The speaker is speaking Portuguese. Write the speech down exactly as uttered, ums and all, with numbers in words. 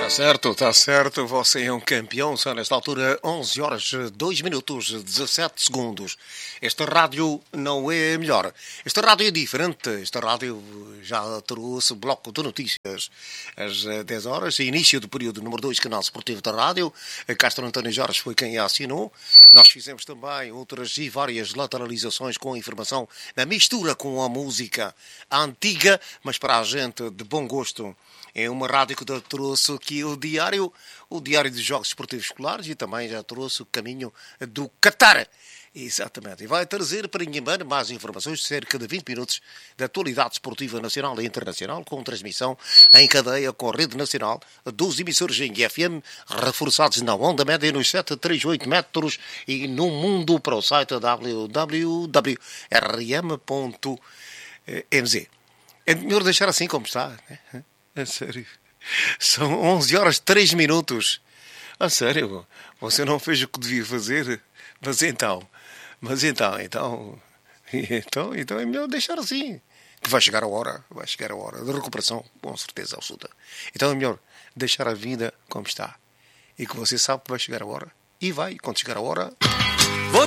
Tá certo, tá certo, você é um campeão. São nesta altura onze horas, dois minutos, dezassete segundos. Esta rádio não é melhor. Esta rádio é diferente. Esta rádio já trouxe bloco de notícias às dez horas, início do período número dois, canal esportivo da rádio. Castro António Jorge foi quem a assinou. Nós fizemos também outras e várias lateralizações com informação na mistura com a música antiga, mas para a gente de bom gosto. É uma rádio que trouxe aqui o diário, o diário dos Jogos Esportivos Escolares e também já trouxe o caminho do Qatar. Exatamente. E vai trazer para Inhambane mais informações de cerca de vinte minutos da atualidade esportiva nacional e internacional, com transmissão em cadeia com a rede nacional dos emissores em F M, reforçados na onda média nos setecentos e trinta e oito metros e no mundo para o site w w w ponto r m ponto m z. É melhor deixar assim como está, né? A sério. São onze horas, três minutos. A sério. Você não fez o que devia fazer. Mas então. Mas então, então. Então, então é melhor deixar assim. Que vai chegar a hora. Vai chegar a hora de recuperação, com certeza absoluta. Então é melhor deixar a vida como está. E que você sabe que vai chegar a hora. E vai, quando chegar a hora...